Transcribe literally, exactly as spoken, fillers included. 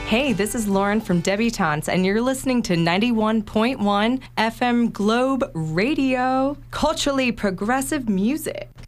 Hey, this is Lauren from Debutantes, and you're listening to ninety-one point one F M Globe Radio, culturally progressive music.